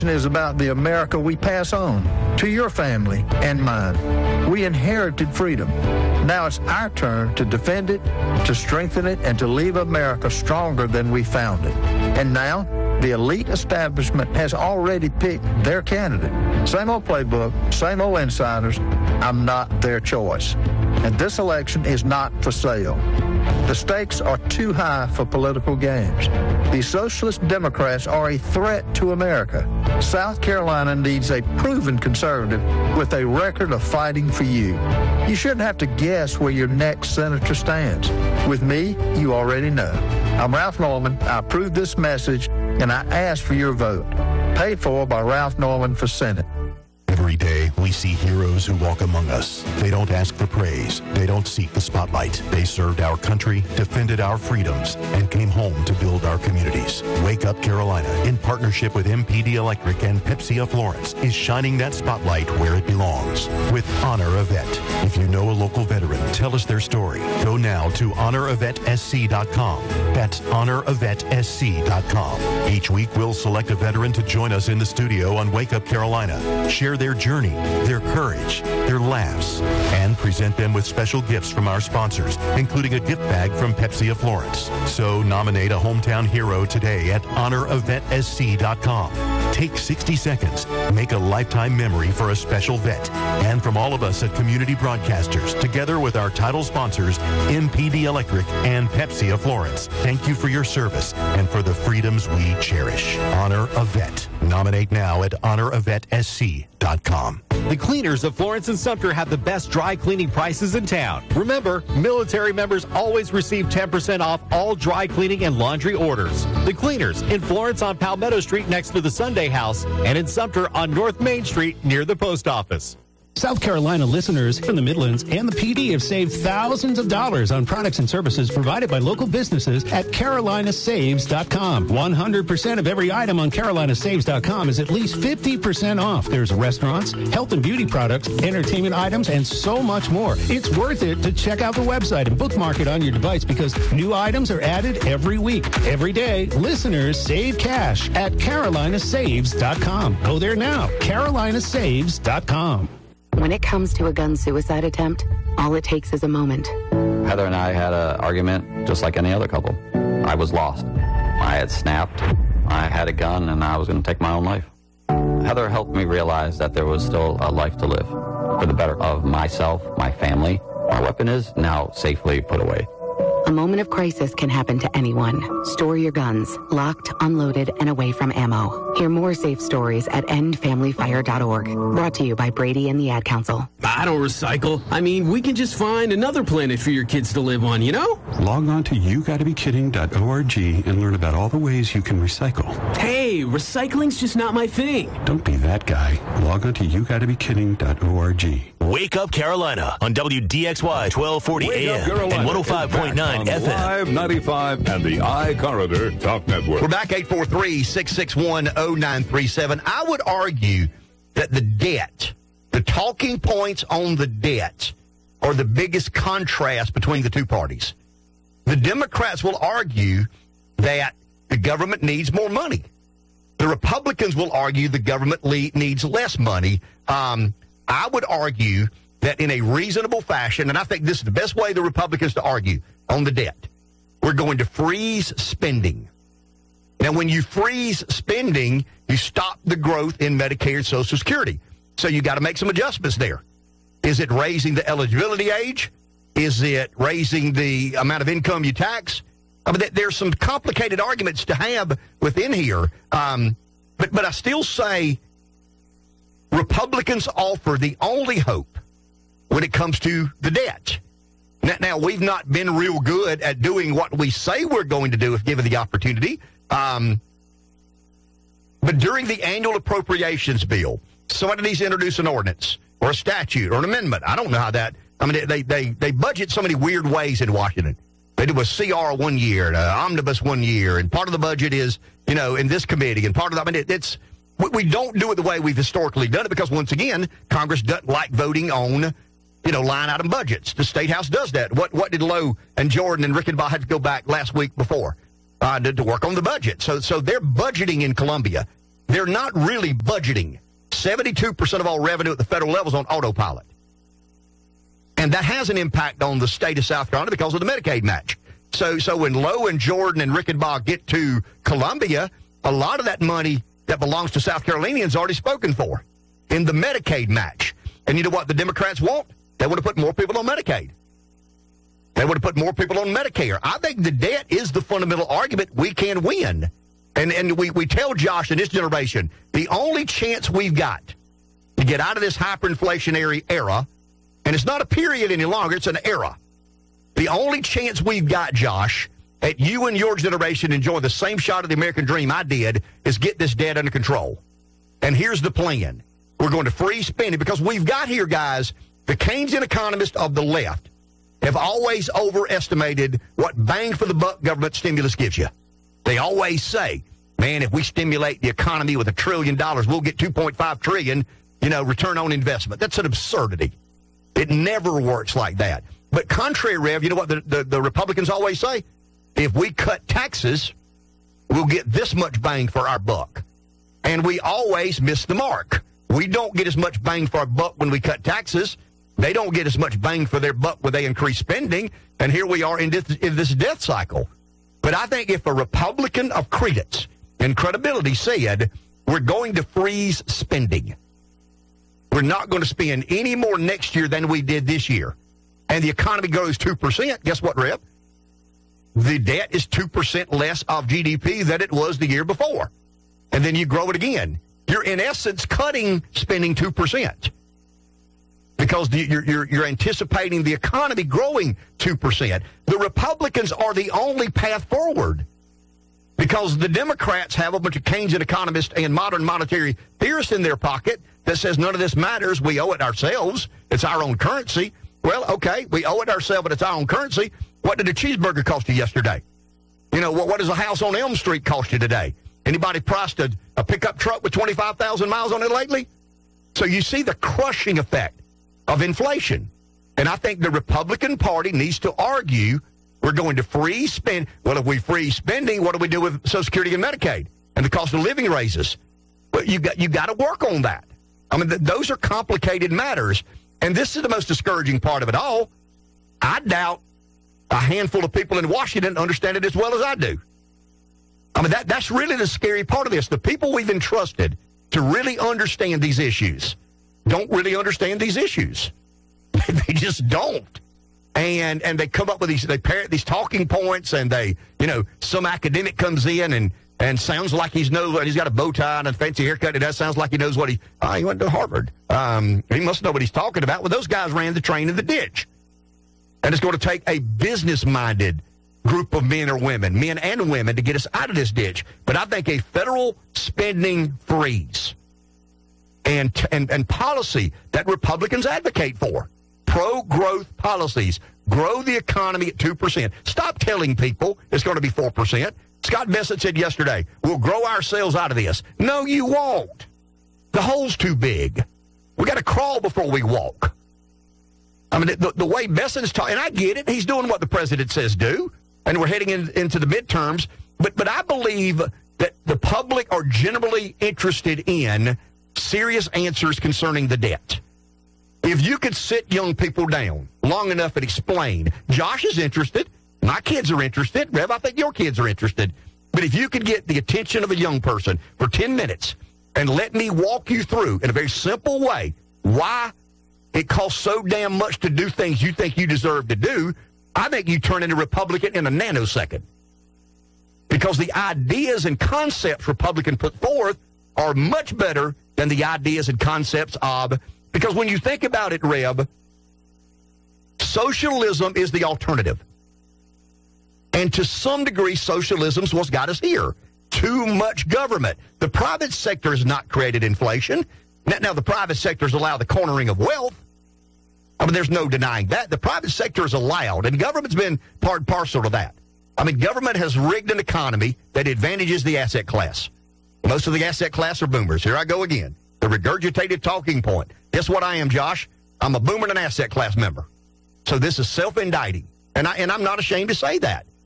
is about the America we pass on to your family and mine. We inherited freedom. Now it's our turn to defend it, to strengthen it, and to leave America stronger than we found it. And now, the elite establishment has already picked their candidate. Same old playbook, same old insiders. I'm not their choice. And this election is not for sale. The stakes are too high for political games. The socialist Democrats are a threat to America. South Carolina needs a proven conservative with a record of fighting for you. You shouldn't have to guess where your next senator stands. With me, you already know. I'm Ralph Norman. I approve this message, and I ask for your vote. Paid for by Ralph Norman for Senate. Every day, we see heroes who walk among us. They don't ask for praise. They don't seek the spotlight. They served our country, defended our freedoms, and came home to build our communities. Wake Up Carolina, in partnership with MPD Electric and Pepsi of Florence, is shining that spotlight where it belongs with Honor a Vet. If you know a local veteran, tell us their story. Go now to honoravetSC.com. That's honoravetSC.com. Each week, we'll select a veteran to join us in the studio on Wake Up Carolina. Share their journey, their courage, their laughs, and present them with special gifts from our sponsors, including a gift bag from Pepsi of Florence. So nominate a hometown hero today at honoravetSC.com. Take 60 seconds. Make a lifetime memory for a special vet. And from all of us at Community Broadcasters, together with our title sponsors, MPD Electric and Pepsi of Florence, thank you for your service and for the freedoms we cherish. Honor a Vet. Nominate now at honoravetSC.com. The cleaners of Florence and Sumter have the best dry cleaning prices in town. Remember, military members always receive 10% off all dry cleaning and laundry orders. The cleaners in Florence on Palmetto Street next to the Sunday House and in Sumter on North Main Street near the post office. South Carolina listeners from the Midlands and the PD have saved thousands of dollars on products and services provided by local businesses at carolinasaves.com. 100% of every item on carolinasaves.com is at least 50% off. There's restaurants, health and beauty products, entertainment items, and so much more. It's worth it to check out the website and bookmark it on your device because new items are added every week. Every day, listeners save cash at carolinasaves.com. Go there now, carolinasaves.com. When it comes to a gun suicide attempt, all it takes is a moment. Heather and I had an argument just like any other couple. I was lost. I had snapped. I had a gun, and I was going to take my own life. Heather helped me realize that there was still a life to live for the better of myself, my family. My weapon is now safely put away. A moment of crisis can happen to anyone. Store your guns, locked, unloaded, and away from ammo. Hear more safe stories at endfamilyfire.org. Brought to you by Brady and the Ad Council. I don't recycle. I mean, we can just find another planet for your kids to live on, you know? Log on to yougottabekidding.org and learn about all the ways you can recycle. Hey, recycling's just not my thing. Don't be that guy. Log on to yougottabekidding.org. Wake Up Carolina on WDXY 1240 AM and 105.9 FM. Live 95 and the iCorridor Talk Network. We're back 843-661-0937. I would argue that the debt, the talking points on the debt, are the biggest contrast between the two parties. The Democrats will argue that the government needs more money. The Republicans will argue the government needs less money. I would argue that in a reasonable fashion, and I think this is the best way the Republicans to argue on the debt, we're going to freeze spending. Now, when you freeze spending, you stop the growth in Medicare and Social Security. So you got to make some adjustments there. Is it raising the eligibility age? Is it raising the amount of income you tax? I mean, there's some complicated arguments to have within here. But I still say Republicans offer the only hope when it comes to the debt. Now, we've not been real good at doing what we say we're going to do if given the opportunity. But during the annual appropriations bill, somebody needs to introduce an ordinance or a statute or an amendment. I don't know how that, I mean, they budget so many weird ways in Washington. They do a CR 1 year, an omnibus 1 year, and part of the budget is, you know, in this committee, and part of the, I mean, we don't do it the way we've historically done it because, once again, Congress doesn't like voting on, you know, line item budgets. The State House does that. What did Lowe and Jordan and Rickenbaugh have to go back last week before to work on the budget? So they're budgeting in Columbia. they're not really budgeting. 72% of all revenue at the federal level is on autopilot. And that has an impact on the state of South Carolina because of the Medicaid match. So when Lowe and Jordan and Rickenbach get to Columbia, a lot of that money that belongs to South Carolinians already spoken for in the Medicaid match. And you know what the Democrats want? They want to put more people on Medicaid. They want to put more people on Medicare. I think the debt is the fundamental argument we can win. And we tell Josh and his generation, the only chance we've got to get out of this hyperinflationary era, and it's not a period any longer, it's an era. The only chance we've got, Josh, at you and your generation enjoying the same shot of the American dream I did, is get this debt under control. And here's the plan. We're going to freeze spending because we've got here, guys, the Keynesian economists of the left have always overestimated what bang for the buck government stimulus gives you. They always say, man, if we stimulate the economy with $1 trillion, we'll get $2.5 trillion, return on investment. That's an absurdity. It never works like that. But contrary, Rev, you know what the Republicans always say? If we cut taxes, we'll get this much bang for our buck. And we always miss the mark. We don't get as much bang for our buck when we cut taxes. They don't get as much bang for their buck when they increase spending. And here we are in this death cycle. But I think if a Republican of credence and credibility said, we're going to freeze spending, we're not going to spend any more next year than we did this year, and the economy grows 2%, guess what, Rep? The debt is 2% less of GDP than it was the year before. And then you grow it again. You're, in essence, cutting spending 2%. Because you're anticipating the economy growing 2%. The Republicans are the only path forward because the Democrats have a bunch of Keynesian economists and modern monetary theorists in their pocket that says none of this matters. We owe it ourselves. It's our own currency. Well, okay, we owe it ourselves, but it's our own currency. What did a cheeseburger cost you yesterday? What does a house on Elm Street cost you today? Anybody priced a pickup truck with 25,000 miles on it lately? So you see the crushing effect of inflation. And I think the Republican Party needs to argue we're going to freeze spend. Well, if we freeze spending, what do we do with Social Security and Medicaid and the cost of living raises? Well, you got to work on that. I mean, those are complicated matters. And this is the most discouraging part of it all. I doubt a handful of people in Washington understand it as well as I do. I mean, that's really the scary part of this. The people we've entrusted to really understand these issues don't really understand these issues. They just don't. And they come up with they parrot these talking points, and some academic comes in and sounds like he's got a bow tie and a fancy haircut. It sounds like he knows what he went to Harvard. He must know what he's talking about. Well, those guys ran the train in the ditch. And it's going to take a business-minded group of men and women, to get us out of this ditch. But I think a federal spending freeze and policy that Republicans advocate for, pro-growth policies, grow the economy at 2%. Stop telling people it's going to be 4%. Scott Bessent said yesterday, we'll grow ourselves out of this. No, you won't. The hole's too big. We got to crawl before we walk. I mean, the way Bessent's talking, and I get it, he's doing what the president says do, and we're heading into the midterms, but I believe that the public are generally interested in serious answers concerning the debt. If you could sit young people down long enough and explain, Josh is interested, my kids are interested, Rev, I think your kids are interested, but if you could get the attention of a young person for 10 minutes and let me walk you through in a very simple way why it costs so damn much to do things you think you deserve to do, I think you turn into Republican in a nanosecond. Because the ideas and concepts Republicans put forth are much better than the ideas and concepts of, because when you think about it, Reb, socialism is the alternative. And to some degree, socialism's what's got us here. Too much government. The private sector has not created inflation. Now, the private sectors allow the cornering of wealth. I mean, there's no denying that. The private sector is allowed, and government's been part and parcel to that. I mean, government has rigged an economy that advantages the asset class. Most of the asset class are boomers. Here I go again. The regurgitated talking point. Guess what I am, Josh? I'm a boomer and an asset class member. So this is self-indicting. And I'm not ashamed to say that.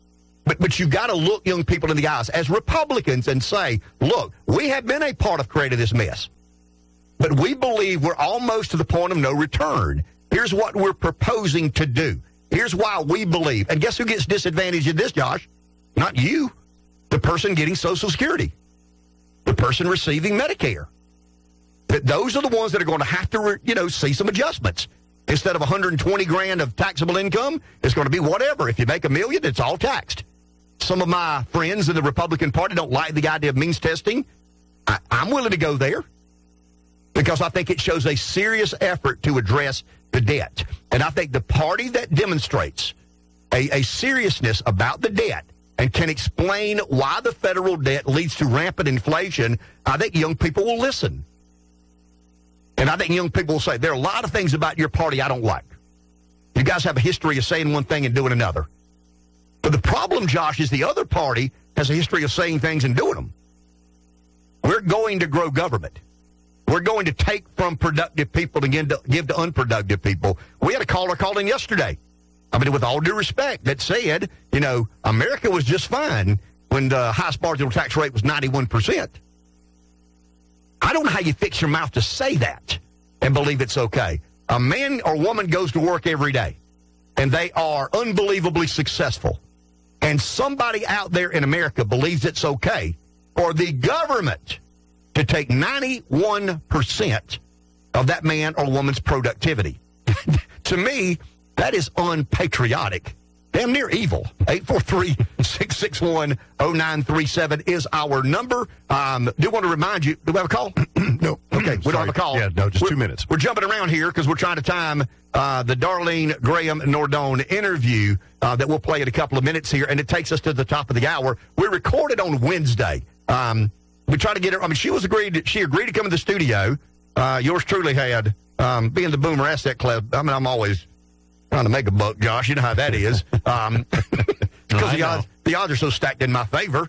But you've got to look young people in the eyes as Republicans and say, look, we have been a part of creating this mess. But we believe we're almost to the point of no return. Here's what we're proposing to do. Here's why we believe. And guess who gets disadvantaged in this, Josh? Not you. The person getting Social Security. The person receiving Medicare. But those are the ones that are going to have to, see some adjustments. Instead of $120,000 of taxable income, it's going to be whatever. If you make $1 million, it's all taxed. Some of my friends in the Republican Party don't like the idea of means testing. I'm willing to go there because I think it shows a serious effort to address the debt. And I think the party that demonstrates a seriousness about the debt and can explain why the federal debt leads to rampant inflation, I think young people will listen. And I think young people will say, there are a lot of things about your party I don't like. You guys have a history of saying one thing and doing another. But the problem, Josh, is the other party has a history of saying things and doing them. We're going to grow government. We're going to take from productive people and give to unproductive people. We had a caller call in yesterday, with all due respect, that said, America was just fine when the highest marginal tax rate was 91%. I don't know how you fix your mouth to say that and believe it's okay. A man or woman goes to work every day, and they are unbelievably successful. And somebody out there in America believes it's okay for the government to take 91% of that man or woman's productivity. To me, that is unpatriotic. Damn near evil. 843-661-0937 is our number. Do want to remind you, do we have a call? No. Okay, we don't have a call. Yeah, no, just 2 minutes. We're jumping around here because we're trying to time the Darlene Graham Nordone interview that we'll play in a couple of minutes here, and it takes us to the top of the hour. We recorded on Wednesday. We tried to get her. She agreed to come to the studio. Yours truly had, being the Boomer Asset Club. I'm always trying to make a buck, Josh. You know how that is. Because the odds are so stacked in my favor.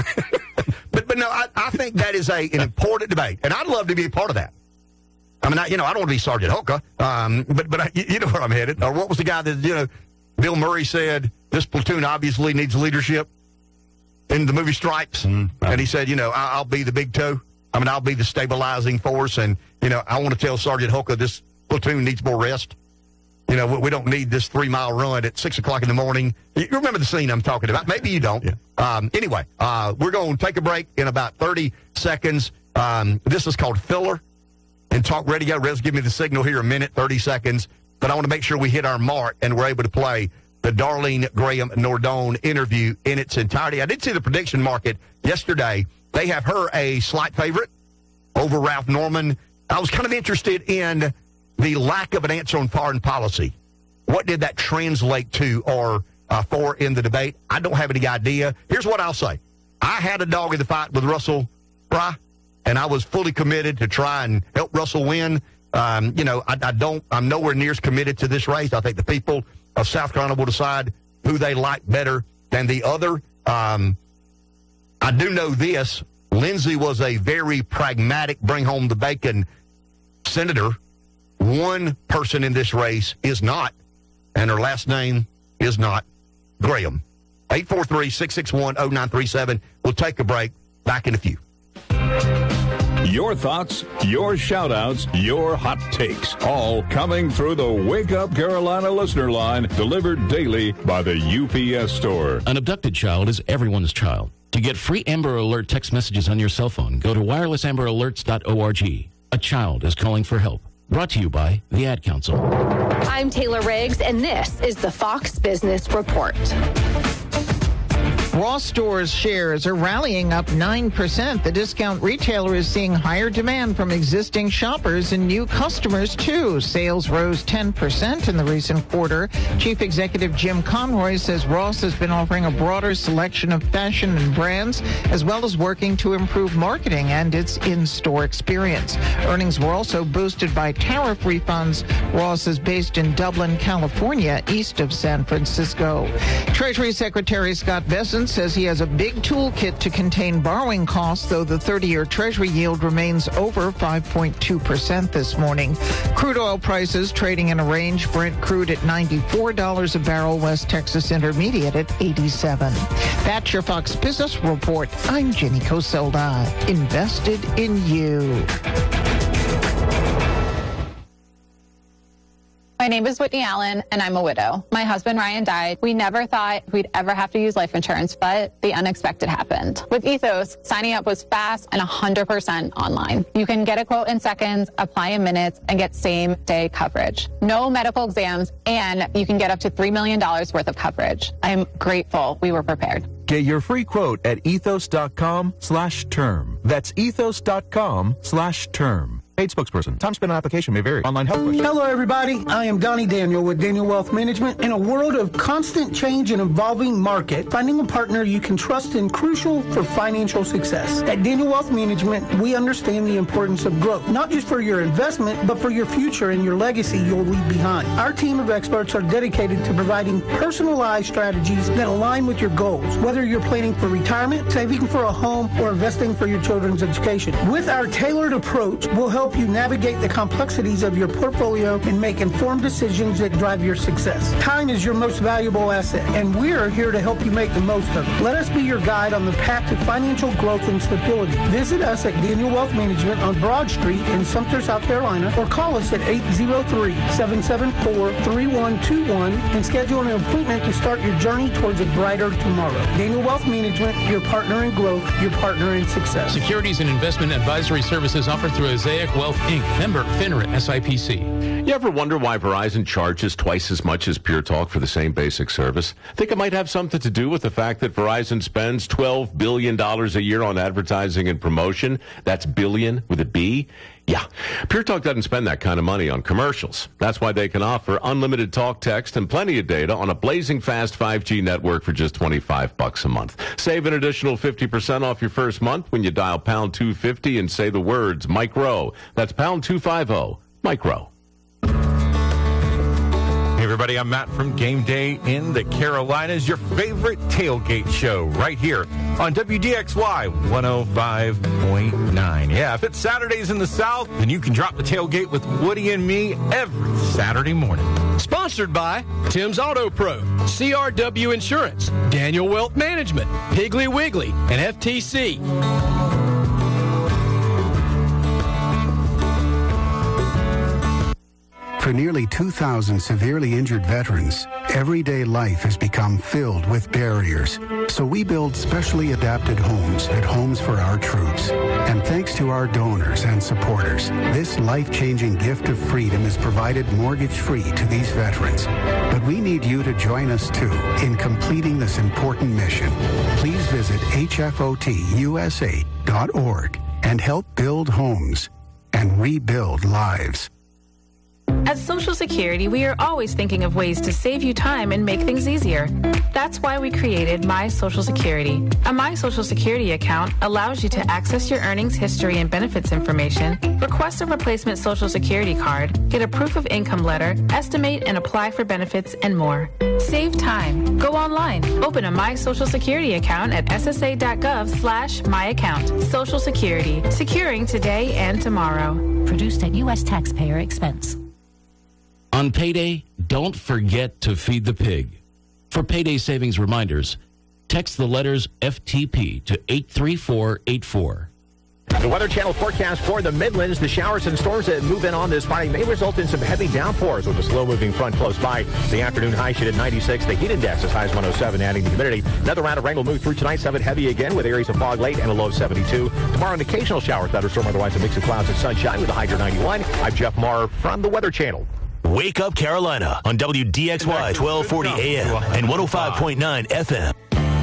But no, I think that is an important debate, and I'd love to be a part of that. I don't want to be Sergeant Hulka, but you know where I'm headed. Or what was the guy that, Bill Murray said, this platoon obviously needs leadership in the movie Stripes. And he said, I'll be the big toe. I'll be the stabilizing force. And, I want to tell Sergeant Hulka this platoon needs more rest. We don't need this 3-mile run at 6 o'clock in the morning. You remember the scene I'm talking about. Maybe you don't. Yeah. Anyway, we're going to take a break in about 30 seconds. This is called Filler and Talk Radio. Rev's give me the signal here a minute, 30 seconds. But I want to make sure we hit our mark and we're able to play the Darlene Graham Nordone interview in its entirety. I did see the prediction market yesterday. They have her a slight favorite over Ralph Norman. I was kind of interested in the lack of an answer on foreign policy. What did that translate to or for in the debate? I don't have any idea. Here's what I'll say. I had a dog in the fight with Russell Fry, and I was fully committed to try and help Russell win. I'm nowhere near as committed to this race. I think the people of South Carolina will decide who they like better than the other. I do know this. Lindsey was a very pragmatic, bring home the bacon senator. One person in this race is not, and her last name is not Graham. 843-661-0937. We'll take a break. Back in a few. Your thoughts, your shout-outs, your hot takes, all coming through the Wake Up Carolina listener line, delivered daily by the UPS store. An abducted child is everyone's child. To get free Amber Alert text messages on your cell phone, go to wirelessamberAlerts.org. A child is calling for help. Brought to you by the Ad Council. I'm Taylor Riggs, and this is the Fox Business Report. Ross Stores shares are rallying up 9%. The discount retailer is seeing higher demand from existing shoppers and new customers, too. Sales rose 10% in the recent quarter. Chief Executive Jim Conroy says Ross has been offering a broader selection of fashion and brands, as well as working to improve marketing and its in-store experience. Earnings were also boosted by tariff refunds. Ross is based in Dublin, California, east of San Francisco. Treasury Secretary Scott Bessent President says he has a big toolkit to contain borrowing costs, though the 30-year Treasury yield remains over 5.2% this morning. Crude oil prices trading in a range. Brent crude at $94 a barrel. West Texas Intermediate at $87. That's your Fox Business Report. I'm Jenny Coselda. Invested in you. My name is Whitney Allen, and I'm a widow. My husband, Ryan, died. We never thought we'd ever have to use life insurance, but the unexpected happened. With Ethos, signing up was fast and 100% online. You can get a quote in seconds, apply in minutes, and get same-day coverage. No medical exams, and you can get up to $3 million worth of coverage. I'm grateful we were prepared. Get your free quote at ethos.com/term. That's ethos.com/term. Paid spokesperson. Time spent on application may vary. Online health questions. Hello, everybody. I am Donnie Daniel with Daniel Wealth Management. In a world of constant change and evolving market, finding a partner you can trust is crucial for financial success. At Daniel Wealth Management, we understand the importance of growth, not just for your investment, but for your future and your legacy you'll leave behind. Our team of experts are dedicated to providing personalized strategies that align with your goals, whether you're planning for retirement, saving for a home, or investing for your children's education. With our tailored approach, we'll help you navigate the complexities of your portfolio and make informed decisions that drive your success. Time is your most valuable asset, and we're here to help you make the most of it. Let us be your guide on the path to financial growth and stability. Visit us at Daniel Wealth Management on Broad Street in Sumter, South Carolina, or call us at 803-774-3121 and schedule an appointment to start your journey towards a brighter tomorrow. Daniel Wealth Management, your partner in growth, your partner in success. Securities and investment advisory services offered through Azaic Wealth, Inc., member FINRA SIPC. You ever wonder why Verizon charges twice as much as Pure Talk for the same basic service? Think it might have something to do with the fact that Verizon spends $12 billion a year on advertising and promotion? That's billion with a B? Yeah, Pure Talk doesn't spend that kind of money on commercials. That's why they can offer unlimited talk, text, and plenty of data on a blazing fast 5G network for just $25 a month. Save an additional 50% off your first month when you dial pound 250 and say the words Micro. That's pound 250, Micro. Hey everybody, I'm Matt from Game Day in the Carolinas, your favorite tailgate show right here on WDXY 105.9. Yeah, if it's Saturdays in the South, then you can drop the tailgate with Woody and me every Saturday morning. Sponsored by Tim's Auto Pro, CRW Insurance, Daniel Wealth Management, Piggly Wiggly, and FTC. For nearly 2,000 severely injured veterans, everyday life has become filled with barriers. So we build specially adapted homes at Homes for Our Troops. And thanks to our donors and supporters, this life-changing gift of freedom is provided mortgage-free to these veterans. But we need you to join us, too, in completing this important mission. Please visit hfotusa.org and help build homes and rebuild lives. At Social Security, we are always thinking of ways to save you time and make things easier. That's why we created My Social Security. A My Social Security account allows you to access your earnings history and benefits information, request a replacement Social Security card, get a proof of income letter, estimate and apply for benefits, and more. Save time. Go online. Open a My Social Security account at ssa.gov/myaccount. Social Security. Securing today and tomorrow. Produced at U.S. taxpayer expense. On payday, don't forget to feed the pig. For payday savings reminders, text the letters FTP to 83484. The Weather Channel forecast for the Midlands. The showers and storms that move in on this Friday may result in some heavy downpours with a slow-moving front close by. The afternoon high should at 96. The heat index as high as 107, adding the humidity. Another round of rain will move through tonight, 7 heavy again with areas of fog late and a low of 72. Tomorrow, an occasional shower, thunderstorm, otherwise a mix of clouds and sunshine with a high near 91. I'm Jeff Maher from the Weather Channel. Wake Up Carolina on WDXY 1240 AM and 105.9 FM.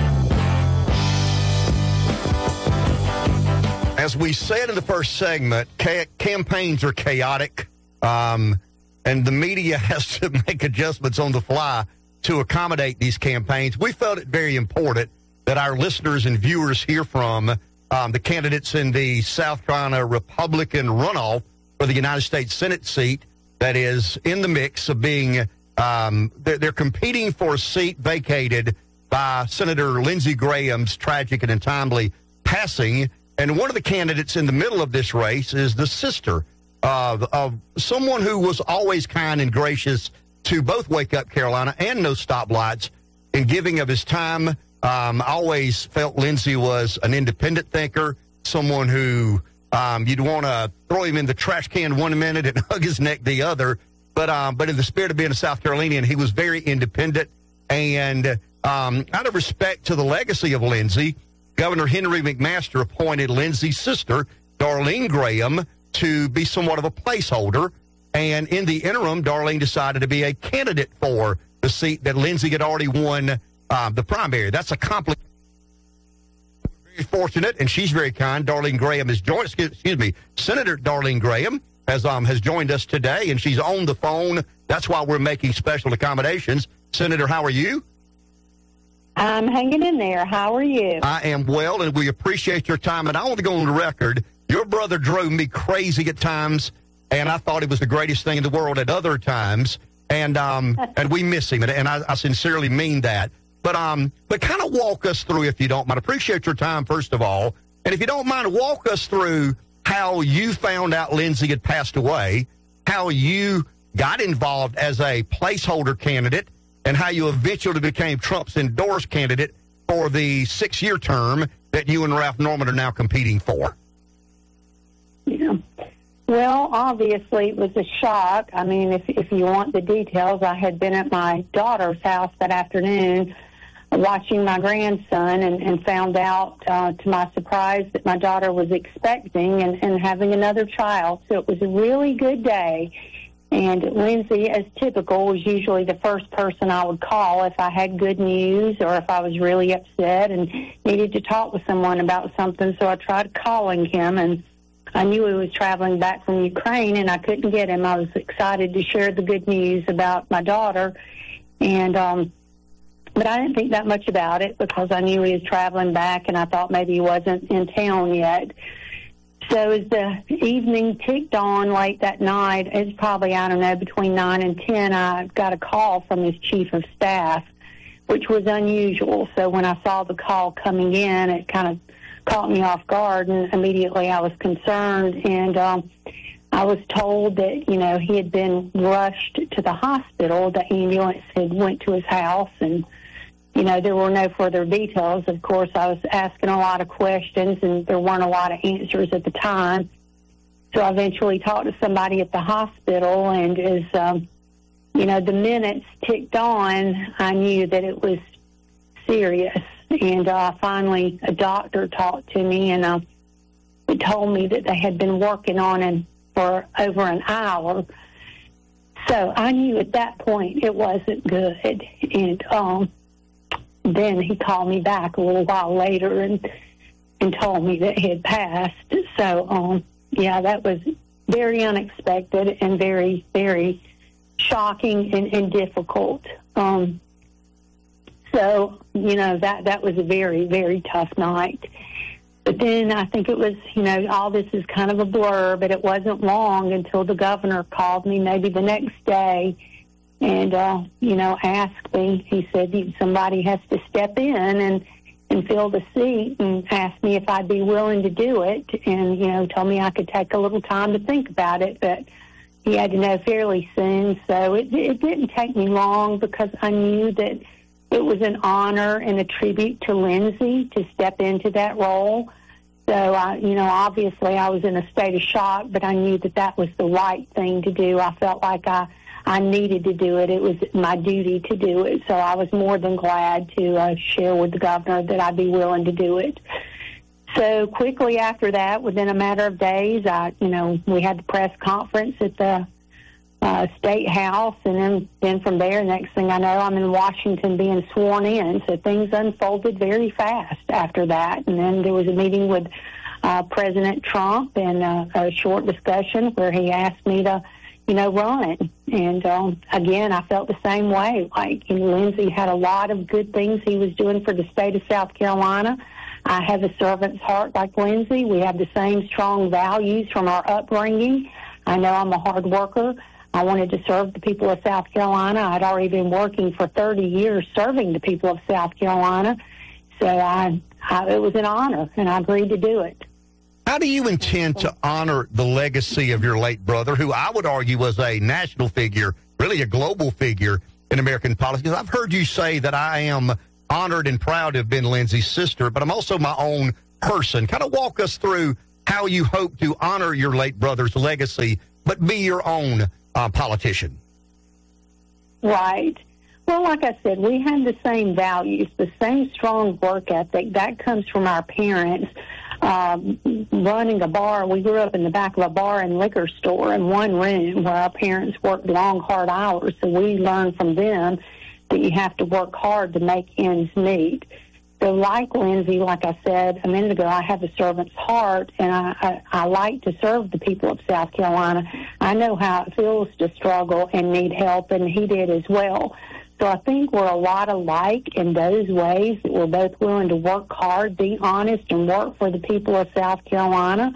As we said in the first segment, campaigns are chaotic, and the media has to make adjustments on the fly to accommodate these campaigns. We felt it very important that our listeners and viewers hear from the candidates in the South Carolina Republican runoff for the United States Senate seat that is in the mix of being, they're competing for a seat vacated by Senator Lindsey Graham's tragic and untimely passing. And one of the candidates in the middle of this race is the sister of someone who was always kind and gracious to both Wake Up Carolina and No Stoplights in giving of his time. I always felt Lindsey was an independent thinker, someone who you'd want to throw him in the trash can one minute and hug his neck the other. But in the spirit of being a South Carolinian, he was very independent. And out of respect to the legacy of Lindsey, Governor Henry McMaster appointed Lindsey's sister, Darlene Graham, to be somewhat of a placeholder. And in the interim, Darlene decided to be a candidate for the seat that Lindsey had already won the primary. That's a complicated. Very fortunate, and she's very kind. Darlene Graham has joined. Excuse me, Senator Darlene Graham has joined us today, and she's on the phone. That's why we're making special accommodations. Senator, how are you? I'm hanging in there. How are you? I am well, and we appreciate your time. And I want to go on the record. Your brother drove me crazy at times, and I thought it was the greatest thing in the world at other times. And we miss him, and I sincerely mean that. But kind of walk us through, if you don't mind. Appreciate your time, first of all. And if you don't mind, walk us through how you found out Lindsey had passed away, how you got involved as a placeholder candidate, and how you eventually became Trump's endorsed candidate for the 6-year term that you and Ralph Norman are now competing for. Yeah. Well, obviously, it was a shock. I mean, if you want the details, I had been at my daughter's house that afternoon watching my grandson and found out, to my surprise, that my daughter was expecting and having another child. So it was a really good day. And Lindsey, as typical, was usually the first person I would call if I had good news or if I was really upset and needed to talk with someone about something. So I tried calling him, and I knew he was traveling back from Ukraine, and I couldn't get him. I was excited to share the good news about my daughter, and but I didn't think that much about it because I knew he was traveling back, and I thought maybe he wasn't in town yet. So as the evening ticked on late that night, it's probably, I don't know, between 9 and 10, I got a call from his chief of staff, which was unusual. So when I saw the call coming in, it kind of caught me off guard, and immediately I was concerned. And I was told that, he had been rushed to the hospital. The ambulance had went to his house, and there were no further details. Of course, I was asking a lot of questions, and there weren't a lot of answers at the time. So I eventually talked to somebody at the hospital, and as, the minutes ticked on, I knew that it was serious. And finally, a doctor talked to me, and he told me that they had been working on him for over an hour. So I knew at that point it wasn't good. And then he called me back a little while later and told me that he had passed. So, that was very unexpected and very, very shocking and difficult. So, that was a very, very tough night. But then I think it was, all this is kind of a blur, but it wasn't long until the governor called me maybe the next day and, asked me. He said, somebody has to step in and fill the seat, and asked me if I'd be willing to do it, and, told me I could take a little time to think about it, but he had to know fairly soon. So it didn't take me long because I knew that it was an honor and a tribute to Lindsey to step into that role. So, obviously I was in a state of shock, but I knew that was the right thing to do. I felt like I needed to do it. It was my duty to do it. So I was more than glad to share with the governor that I'd be willing to do it. So quickly after that, within a matter of days, we had the press conference at the State House, and then from there, next thing I know, I'm in Washington being sworn in. So things unfolded very fast after that. And then there was a meeting with President Trump and a short discussion where he asked me to, run. And again, I felt the same way. Like, Lindsey had a lot of good things he was doing for the state of South Carolina. I have a servant's heart like Lindsey. We have the same strong values from our upbringing. I know I'm a hard worker. I wanted to serve the people of South Carolina. I'd already been working for 30 years serving the people of South Carolina. So it was an honor, and I agreed to do it. How do you intend to honor the legacy of your late brother, who I would argue was a national figure, really a global figure in American politics? I've heard you say that I am honored and proud to have been Lindsay's sister, but I'm also my own person. Kind of walk us through how you hope to honor your late brother's legacy, but be your own politician. Right. Well, like I said, we have the same values, the same strong work ethic. That comes from our parents. Running a bar, we grew up in the back of a bar and liquor store in one room where our parents worked long, hard hours. So we learned from them that you have to work hard to make ends meet. So like Lindsay, like I said a minute ago, I have a servant's heart, and I like to serve the people of South Carolina. I know how it feels to struggle and need help, and he did as well. So I think we're a lot alike in those ways, that we're both willing to work hard, be honest, and work for the people of South Carolina.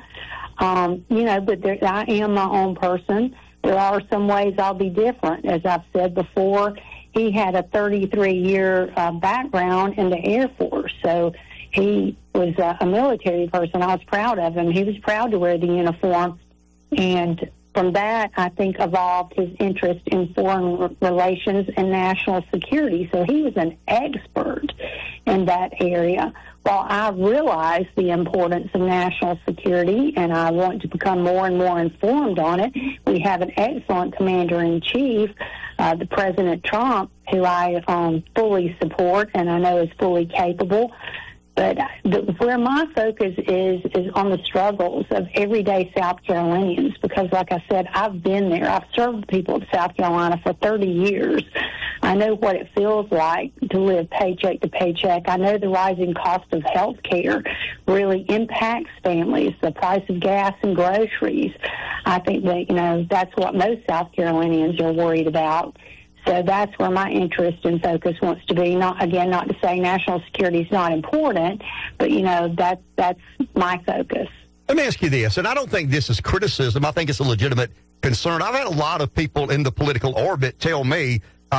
But I am my own person. There are some ways I'll be different. As I've said before, he had a 33-year background in the Air Force, so he was a military person. I was proud of him. He was proud to wear the uniform, and from that, I think, evolved his interest in foreign relations and national security. So he was an expert in that area. While I realize the importance of national security and I want to become more and more informed on it, we have an excellent commander-in-chief, the President Trump, who I fully support and I know is fully capable. But where my focus is on the struggles of everyday South Carolinians, because, like I said, I've been there. I've served the people of South Carolina for 30 years. I know what it feels like to live paycheck to paycheck. I know the rising cost of health care really impacts families, the price of gas and groceries. I think that, that's what most South Carolinians are worried about. So that's where my interest and focus wants to be. Not to say national security is not important, but, that's my focus. Let me ask you this, and I don't think this is criticism. I think it's a legitimate concern. I've had a lot of people in the political orbit tell me,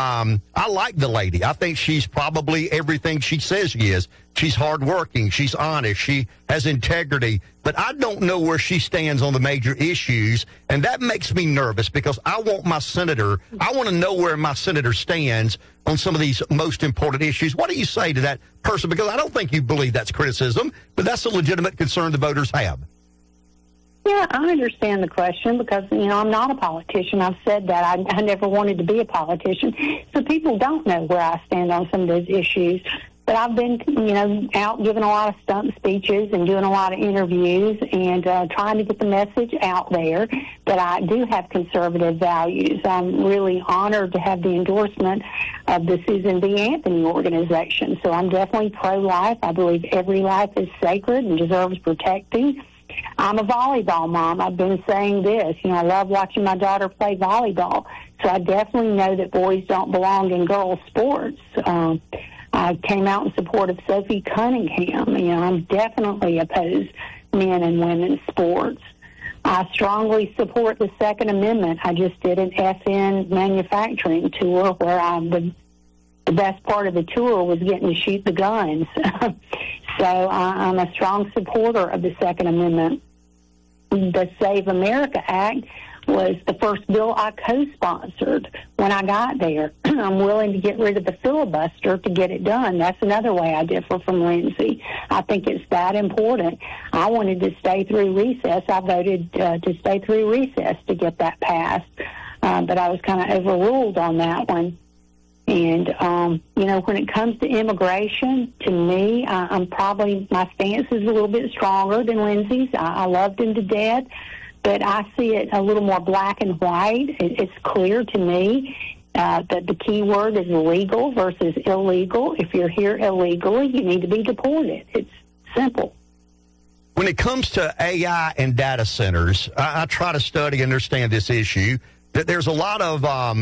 I like the lady. I think she's probably everything she says she is. She's hardworking. She's honest. She has integrity. But I don't know where she stands on the major issues, and that makes me nervous because I want to know where my senator stands on some of these most important issues. What do you say to that person? Because I don't think you believe that's criticism, but that's a legitimate concern the voters have. Yeah, I understand the question because, I'm not a politician. I've said that. I never wanted to be a politician. So people don't know where I stand on some of those issues. But I've been, out giving a lot of stump speeches and doing a lot of interviews and trying to get the message out there that I do have conservative values. I'm really honored to have the endorsement of the Susan B. Anthony organization. So I'm definitely pro-life. I believe every life is sacred and deserves protecting. I'm a volleyball mom. I've been saying this. I love watching my daughter play volleyball. So I definitely know that boys don't belong in girls' sports. I came out in support of Sophie Cunningham. I'm definitely opposed men and women's sports. I strongly support the Second Amendment. I just did an FN manufacturing tour where the best part of the tour was getting to shoot the guns. So I'm a strong supporter of the Second Amendment. The Save America Act was the first bill I co-sponsored when I got there. I'm willing to get rid of the filibuster to get it done. That's another way I differ from Lindsay. I think it's that important. I wanted to stay through recess. I voted to stay through recess to get that passed, but I was kind of overruled on that one. And, when it comes to immigration, to me, my stance is a little bit stronger than Lindsay's. I loved him to death, but I see it a little more black and white. It's clear to me that the key word is legal versus illegal. If you're here illegally, you need to be deported. It's simple. When it comes to AI and data centers, I try to study and understand this issue, that there's a lot of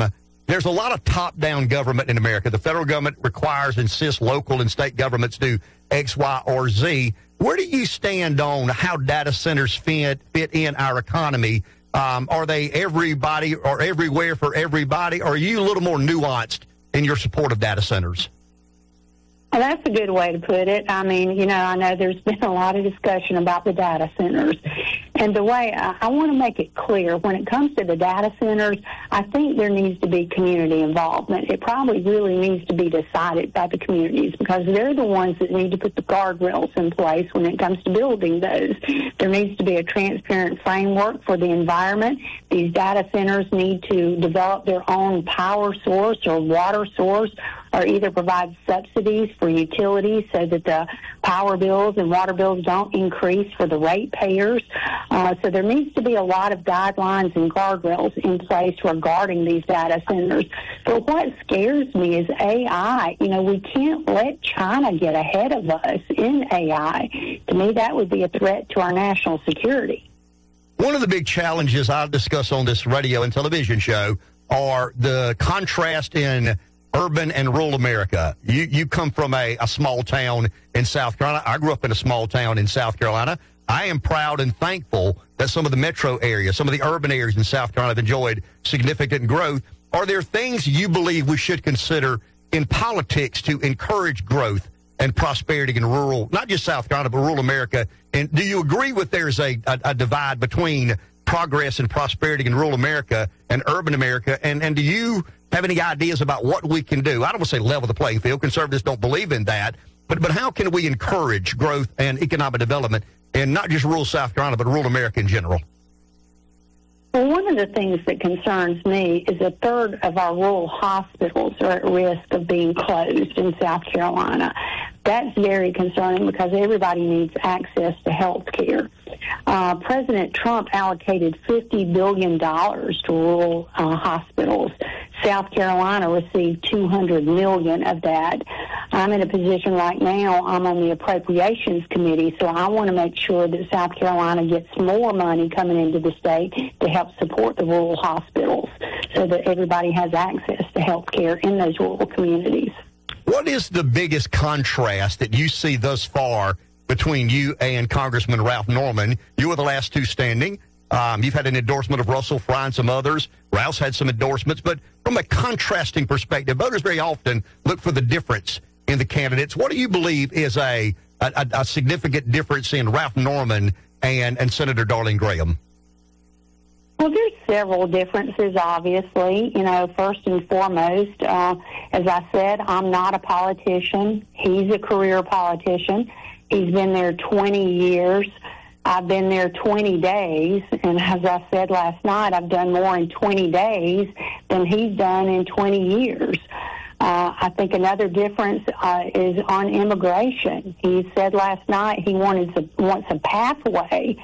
top-down government in America. The federal government requires, insists local and state governments do X, Y, or Z. Where do you stand on how data centers fit in our economy Are they everybody or everywhere for everybody? Or are you a little more nuanced in your support of data centers? Well, that's a good way to put it. I mean, I know there's been a lot of discussion about the data centers. And the way I want to make it clear, when it comes to the data centers, I think there needs to be community involvement. It probably really needs to be decided by the communities because they're the ones that need to put the guardrails in place when it comes to building those. There needs to be a transparent framework for the environment. These data centers need to develop their own power source or water source, or either provide subsidies for utilities so that the power bills and water bills don't increase for the ratepayers. So there needs to be a lot of guidelines and guardrails in place regarding these data centers. But what scares me is AI. We can't let China get ahead of us in AI. To me, that would be a threat to our national security. One of the big challenges I'll discuss on this radio and television show are the contrast in urban and rural America. You come from a small town in South Carolina. I grew up in a small town in South Carolina. I am proud and thankful that some of the metro areas, some of the urban areas in South Carolina have enjoyed significant growth. Are there things you believe we should consider in politics to encourage growth and prosperity in rural, not just South Carolina, but rural America? And do you agree with there's a divide between progress and prosperity in rural America and urban America? And do you have any ideas about what we can do? I don't want to say level the playing field. Conservatives don't believe in that. But how can we encourage growth and economic development in not just rural South Carolina, but rural America in general? Well, one of the things that concerns me is a third of our rural hospitals are at risk of being closed in South Carolina. That's very concerning because everybody needs access to health care. President Trump allocated $50 billion to rural hospitals. South Carolina received $200 million of that. I'm in a position right now, I'm on the Appropriations Committee, so I want to make sure that South Carolina gets more money coming into the state to help support the rural hospitals so that everybody has access to health care in those rural communities. What is the biggest contrast that you see thus far between you and Congressman Ralph Norman? You were the last two standing. You've had an endorsement of Russell Fry and some others. Ralph's had some endorsements. But from a contrasting perspective, voters very often look for the difference in the candidates. What do you believe is a significant difference in Ralph Norman and Senator Darlene Graham? Well, there's several differences, obviously. First and foremost, as I said, I'm not a politician. He's a career politician. He's been there 20 years. I've been there 20 days, and as I said last night, I've done more in 20 days than he's done in 20 years. I think another difference is on immigration. He said last night he wants a pathway.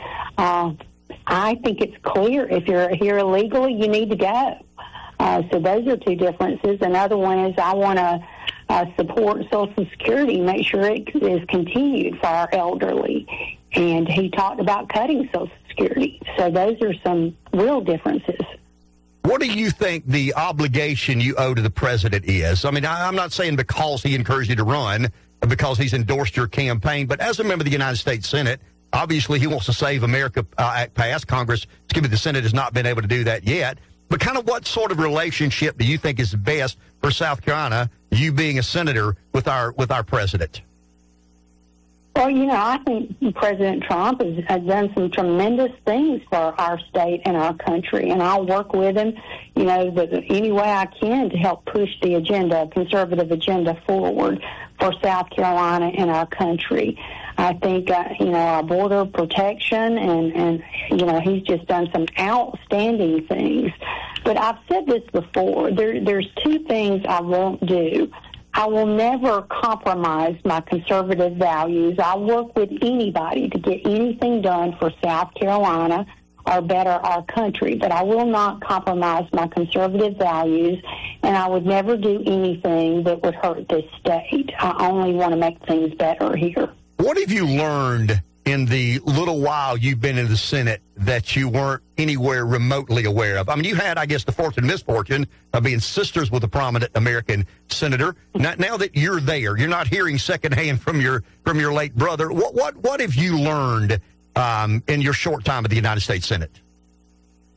I think it's clear if you're here illegally, you need to go. So those are two differences. Another one is I want to support Social Security, make sure it is continued for our elderly. And he talked about cutting Social Security. So those are some real differences. What do you think the obligation you owe to the president is? I mean, I'm not saying because he encouraged you to run or because he's endorsed your campaign, but as a member of the United States Senate, obviously he wants to save America Act passed. Congress, the Senate has not been able to do that yet. But kind of what sort of relationship do you think is best for South Carolina, you being a senator, with our president? Well, I think President Trump has done some tremendous things for our state and our country, and I'll work with him, any way I can to help push the conservative agenda forward for South Carolina and our country. I think, our border protection and he's just done some outstanding things. But I've said this before, there's two things I won't do. I will never compromise my conservative values. I'll work with anybody to get anything done for South Carolina or better our country, but I will not compromise my conservative values, and I would never do anything that would hurt this state. I only want to make things better here. What have you learned in the little while you've been in the Senate that you weren't anywhere remotely aware of? I mean, you had, I guess, the fortune and misfortune of being sisters with a prominent American senator. Now that you're there, you're not hearing secondhand from your late brother. What have you learned in your short time at the United States Senate?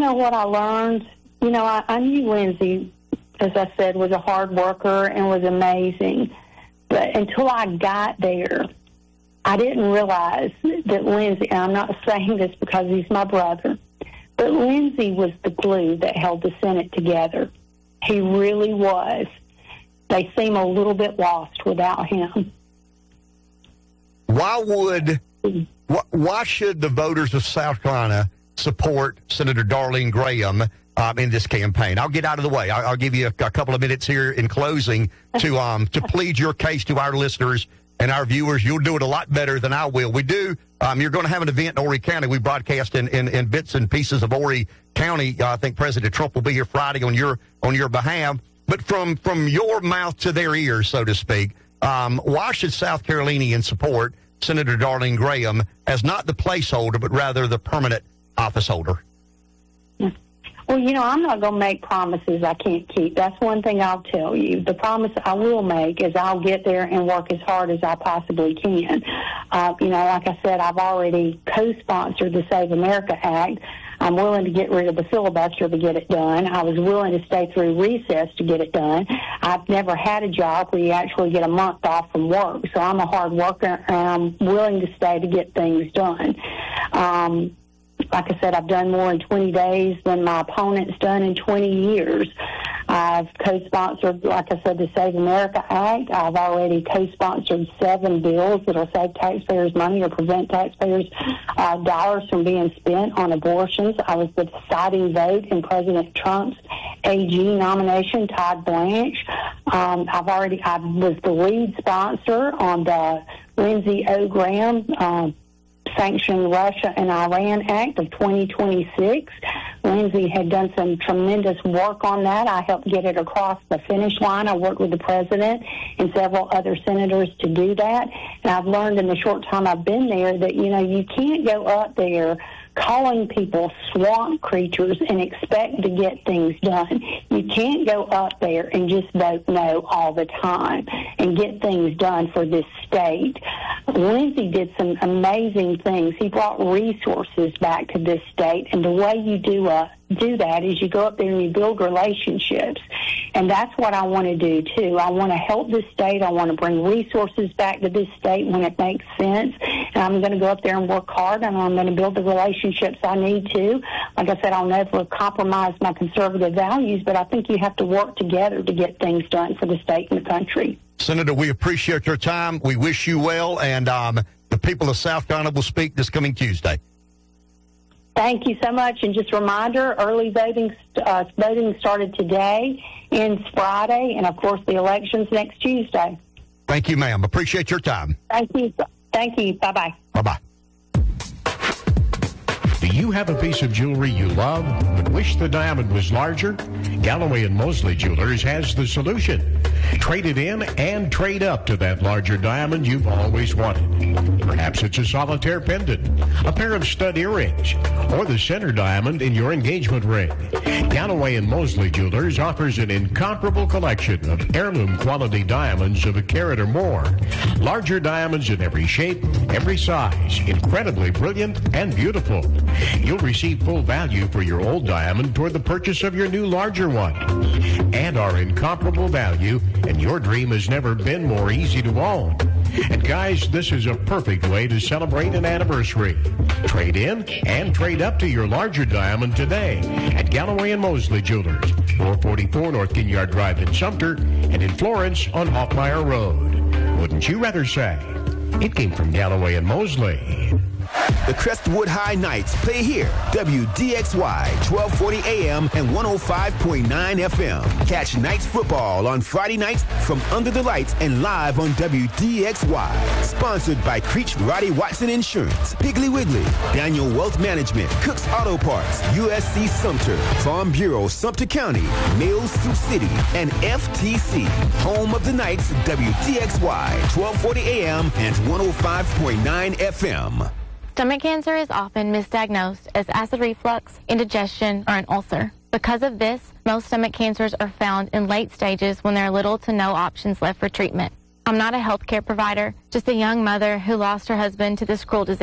know what I learned? You know, I knew Lindsay, as I said, was a hard worker and was amazing. But until I got there, I didn't realize that Lindsay, and I'm not saying this because he's my brother, but Lindsay was the glue that held the Senate together. He really was. They seem a little bit lost without him. Why should the voters of South Carolina support Senator Darlene Graham in this campaign? I'll get out of the way. I'll give you a couple of minutes here in closing to plead your case to our listeners and our viewers. You'll do it a lot better than I will. We do. You're going to have an event in Horry County. We broadcast in bits and pieces of Horry County. I think President Trump will be here Friday on your behalf. But from your mouth to their ears, so to speak, why should South Carolinians support Senator Darlene Graham as not the placeholder, but rather the permanent office holder? Well, you know, I'm not going to make promises I can't keep. That's one thing I'll tell you. The promise I will make is I'll get there and work as hard as I possibly can. You know, like I said, I've already co-sponsored the Save America Act. I'm willing to get rid of the filibuster to get it done. I was willing to stay through recess to get it done. I've never had a job where you actually get a month off from work, so I'm a hard worker, and I'm willing to stay to get things done. Like I said, I've done more in 20 days than my opponent's done in 20 years. I've co-sponsored, like I said, the Save America Act. I've already co-sponsored 7 bills that will save taxpayers money or prevent taxpayers' dollars from being spent on abortions. I was the deciding vote in President Trump's AG nomination, Todd Blanche. I was the lead sponsor on the Lindsey O. Graham sanctioned Russia and Iran Act of 2026. Lindsay had done some tremendous work on that. I helped get it across the finish line. I worked with the president and several other senators to do that. And I've learned in the short time I've been there that, you know, you can't go up there calling people swamp creatures and expect to get things done. You can't go up there and just vote no all the time and get things done for this state. Lindsay did some amazing things. He brought resources back to this state, and the way you do that is you go up there and you build relationships. And that's what I want to do, too. I want to help this state. I want to bring resources back to this state when it makes sense. And I'm going to go up there and work hard, and I'm going to build the relationships I need to. Like I said, I'll never compromise my conservative values, but I think you have to work together to get things done for the state and the country. Senator, we appreciate your time. We wish you well, and the people of South Carolina will speak this coming Tuesday. Thank you so much. And just a reminder, early voting started today, ends Friday, and, of course, the election's next Tuesday. Thank you, ma'am. Appreciate your time. Thank you. Thank you. Bye-bye. Bye-bye. Do you have a piece of jewelry you love but wish the diamond was larger? Galloway & Mosley Jewelers has the solution. Trade it in and trade up to that larger diamond you've always wanted. Perhaps it's a solitaire pendant, a pair of stud earrings, or the center diamond in your engagement ring. Galloway & Mosley Jewelers offers an incomparable collection of heirloom quality diamonds of a carat or more. Larger diamonds in every shape, every size, incredibly brilliant and beautiful. You'll receive full value for your old diamond toward the purchase of your new larger one. And our incomparable value, and your dream has never been more easy to own. And guys, this is a perfect way to celebrate an anniversary. Trade in and trade up to your larger diamond today at Galloway & Mosley Jewelers, 444 North Ginyard Drive in Sumter, and in Florence on Hoffmeyer Road. Wouldn't you rather say it came from Galloway & Mosley? The Crestwood High Knights play here. WDXY, 1240 AM and 105.9 FM. Catch Knights football on Friday nights from under the lights and live on WDXY. Sponsored by Creech Roddy Watson Insurance, Piggly Wiggly, Daniel Wealth Management, Cook's Auto Parts, USC Sumter, Farm Bureau Sumter County, Mills Sioux City, and FTC. Home of the Knights, WDXY, 1240 AM and 105.9 FM. Stomach cancer is often misdiagnosed as acid reflux, indigestion, or an ulcer. Because of this, most stomach cancers are found in late stages when there are little to no options left for treatment. I'm not a healthcare provider, just a young mother who lost her husband to this cruel disease.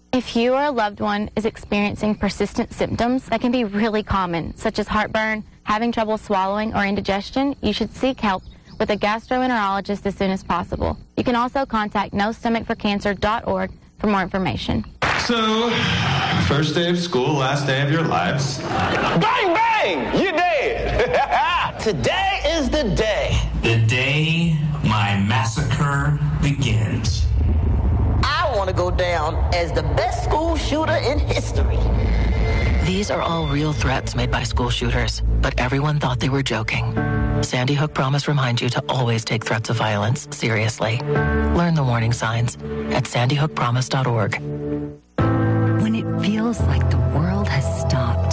If you or a loved one is experiencing persistent symptoms that can be really common, such as heartburn, having trouble swallowing, or indigestion, you should seek help with a gastroenterologist as soon as possible. You can also contact NoStomachForCancer.org for more information. So, first day of school, last day of your lives. Bang, bang! You're dead! Today is the day. The day my massacre begins. I want to go down as the best school shooter in history. These are all real threats made by school shooters, but everyone thought they were joking. Sandy Hook Promise reminds you to always take threats of violence seriously. Learn the warning signs at sandyhookpromise.org. When it feels like the world has stopped,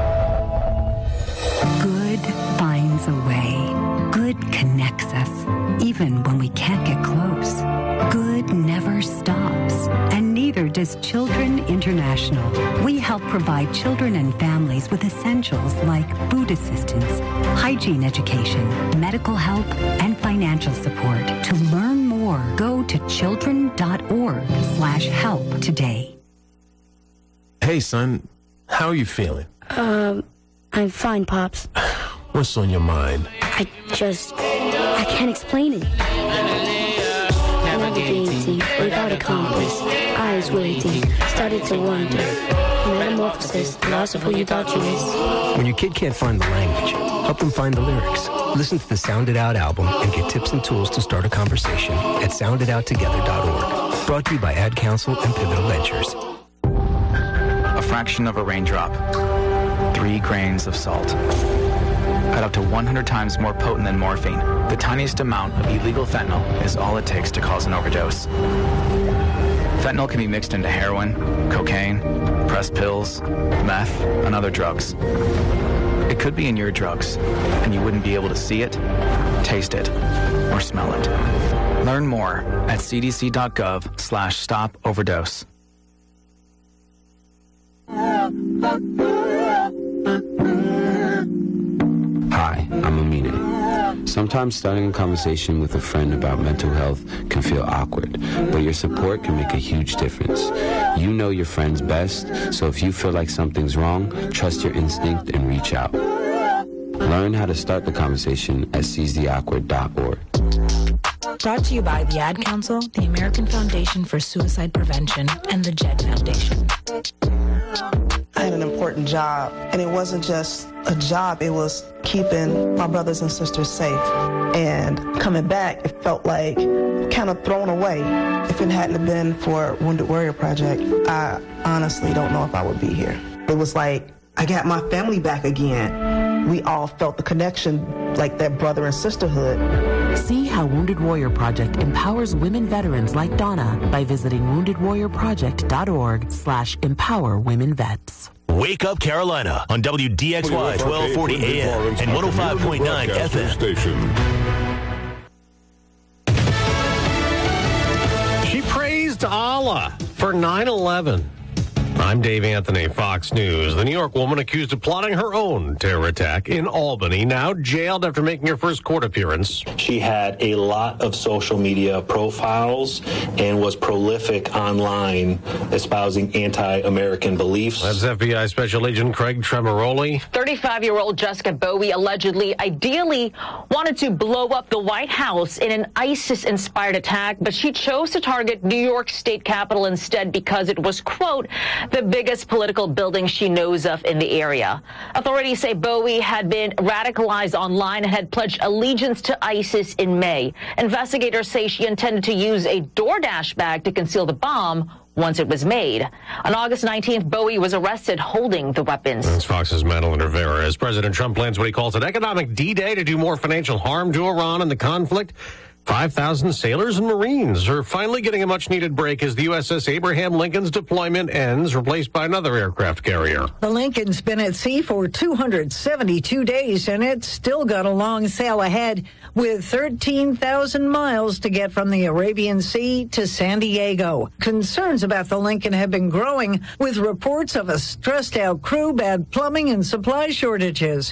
good finds a way. Good connects us, even when we can't get close. Good never stops, and neither does Children International. We help provide children and families with essentials like food assistance, hygiene education, medical help, and financial support. To learn more, go to children.org/help today. Hey, son, how are you feeling? I'm fine, Pops. What's on your mind? I can't explain it. Navigating without a compass, eyes waiting, started to wonder. Metamorphosis, the loss of who you thought you was. When your kid can't find the language, help them find the lyrics. Listen to the Sound It Out album and get tips and tools to start a conversation at soundidouttogether.org. Brought to you by Ad Council and Pivotal Ventures. A fraction of a raindrop. 3 grains of salt. At up to 100 times more potent than morphine, the tiniest amount of illegal fentanyl is all it takes to cause an overdose. Fentanyl can be mixed into heroin, cocaine, pressed pills, meth, and other drugs. It could be in your drugs, and you wouldn't be able to see it, taste it, or smell it. Learn more at cdc.gov/stop overdose. Hi, I'm Amine. Sometimes starting a conversation with a friend about mental health can feel awkward, but your support can make a huge difference. You know your friends best, so if you feel like something's wrong, trust your instinct and reach out. Learn how to start the conversation at seizetheawkward.org. Brought to you by the Ad Council, the American Foundation for Suicide Prevention, and the JED Foundation. I had an important job, and it wasn't just a job, it was keeping my brothers and sisters safe. And coming back, it felt like kind of thrown away. If it hadn't been for Wounded Warrior Project, I honestly don't know if I would be here. It was like, I got my family back again. We all felt the connection, like that brother and sisterhood. See how Wounded Warrior Project empowers women veterans like Donna by visiting woundedwarriorproject.org/empowerwomenvets. Wake Up Carolina on WDXY 1240 AM and 105.9 FM. She praised Allah for 9/11. I'm Dave Anthony, Fox News. The New York woman accused of plotting her own terror attack in Albany, now jailed after making her first court appearance. She had a lot of social media profiles and was prolific online, espousing anti-American beliefs. That's FBI Special Agent Craig Tremoroli. 35-year-old Jessica Bowie allegedly, ideally, wanted to blow up the White House in an ISIS-inspired attack, but she chose to target New York State Capitol instead because it was, quote, the biggest political building she knows of in the area. Authorities say Bowie had been radicalized online and had pledged allegiance to ISIS in May. Investigators say she intended to use a DoorDash bag to conceal the bomb once it was made. On August 19th, Bowie was arrested holding the weapons. That's Fox's Madeline Rivera. As President Trump plans what he calls an economic D-Day to do more financial harm to Iran in the conflict, 5,000 sailors and Marines are finally getting a much-needed break as the USS Abraham Lincoln's deployment ends, replaced by another aircraft carrier. The Lincoln's been at sea for 272 days, and it's still got a long sail ahead, with 13,000 miles to get from the Arabian Sea to San Diego. Concerns about the Lincoln have been growing, with reports of a stressed-out crew, bad plumbing, and supply shortages.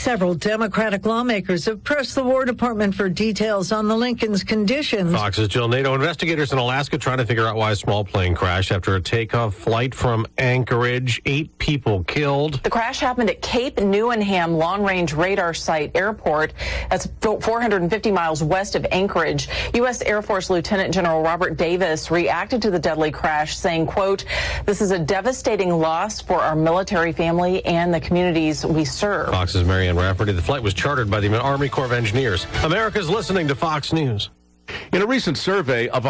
Several Democratic lawmakers have pressed the War Department for details on the Lincoln's conditions. Fox's Jill Nato. Investigators in Alaska trying to figure out why a small plane crashed after a takeoff flight from Anchorage. 8 people killed. The crash happened at Cape Newenham Long-Range Radar Site Airport. That's 450 miles west of Anchorage. U.S. Air Force Lieutenant General Robert Davis reacted to the deadly crash, saying, quote, "This is a devastating loss for our military family and the communities we serve." Fox's Marianne Rafferty. The flight was chartered by the Army Corps of Engineers. America's listening to Fox News. In a recent survey of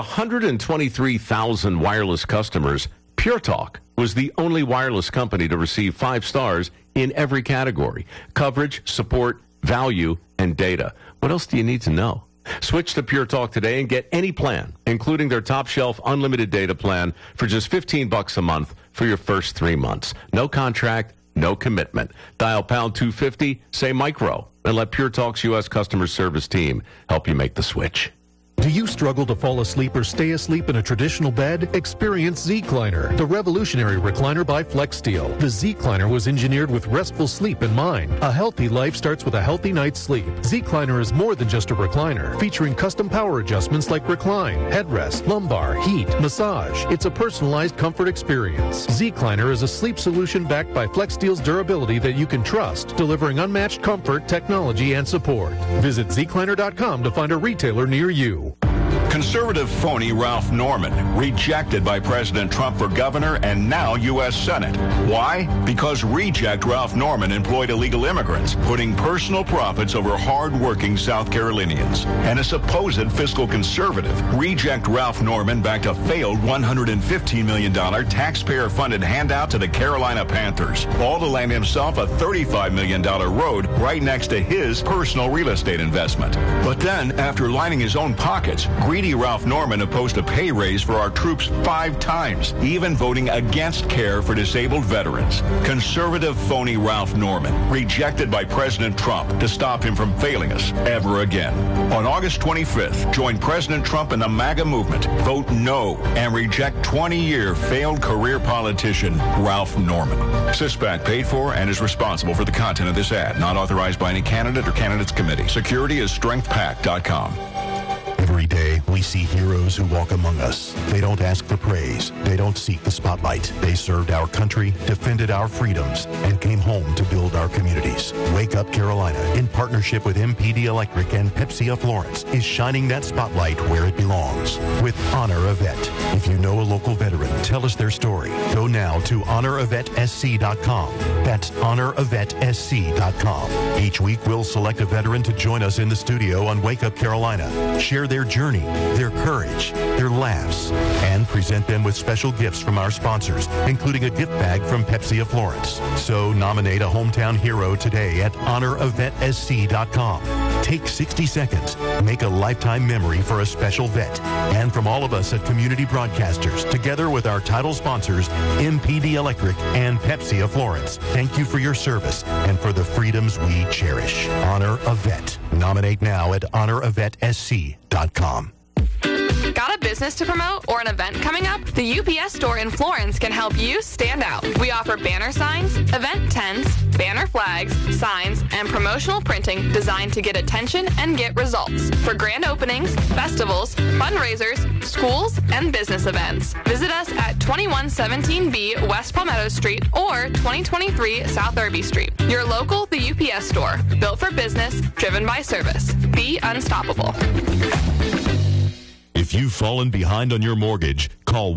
123,000 wireless customers, Pure Talk was the only wireless company to receive 5 stars in every category: coverage, support, value, and data. What else do you need to know? Switch to Pure Talk today and get any plan, including their top shelf unlimited data plan, for just $15 a month for your first 3 months. No contract, no commitment. Dial pound 250, say micro, and let Pure Talk's U.S. customer service team help you make the switch. Do you struggle to fall asleep or stay asleep in a traditional bed? Experience Zecliner, the revolutionary recliner by FlexSteel. The Zecliner was engineered with restful sleep in mind. A healthy life starts with a healthy night's sleep. Zecliner is more than just a recliner, featuring custom power adjustments like recline, headrest, lumbar, heat, massage. It's a personalized comfort experience. Zecliner is a sleep solution backed by FlexSteel's durability that you can trust, delivering unmatched comfort, technology, and support. Visit Zecliner.com to find a retailer near you. Conservative phony Ralph Norman, rejected by President Trump for governor and now U.S. Senate. Why? Because reject Ralph Norman employed illegal immigrants, putting personal profits over hard-working South Carolinians. And a supposed fiscal conservative, reject Ralph Norman backed a failed $115 million taxpayer-funded handout to the Carolina Panthers, all to land himself a $35 million road right next to his personal real estate investment. But then, after lining his own pockets, greedy Ralph Norman opposed a pay raise for our troops 5 times, even voting against care for disabled veterans. Conservative phony Ralph Norman, rejected by President Trump to stop him from failing us ever again. On August 25th, join President Trump and the MAGA movement. Vote no and reject 20-year failed career politician Ralph Norman. CISPAC paid for and is responsible for the content of this ad, not authorized by any candidate or candidates committee. Security is strengthpac.com. Every day, we see heroes who walk among us. They don't ask for praise. They don't seek the spotlight. They served our country, defended our freedoms, and came home to build our communities. Wake Up Carolina, in partnership with MPD Electric and Pepsi of Florence, is shining that spotlight where it belongs with Honor a Vet. If you know a local veteran, tell us their story. Go now to honoravetSC.com. That's honoravetSC.com. Each week, we'll select a veteran to join us in the studio on Wake Up Carolina. Share their journey, their courage, their laughs, and present them with special gifts from our sponsors, including a gift bag from Pepsi of Florence. So nominate a hometown hero today at honoravetSC.com. Take 60 seconds. Make a lifetime memory for a special vet. And from all of us at Community Broadcasters, together with our title sponsors, MPD Electric and Pepsi of Florence, thank you for your service and for the freedoms we cherish. Honor a Vet. Nominate now at honoravetSC.com. Got a business to promote or an event coming up? The UPS store in Florence can help you stand out. We offer banner signs, event tents, banner flags, signs, and promotional printing designed to get attention and get results for grand openings, festivals, fundraisers, schools, and business events. Visit us at 2117B West Palmetto Street or 2023 South Irby Street. Your local The UPS store, built for business, driven by service. Be unstoppable. If you've fallen behind on your mortgage, call